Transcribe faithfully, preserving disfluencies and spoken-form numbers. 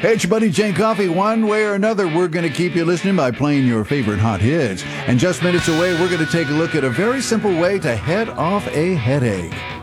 Hey, it's your buddy Jane Coffee. One way or another, we're going to keep you listening by playing your favorite hot hits. And just minutes away, we're going to take a look at a very simple way to head off a headache.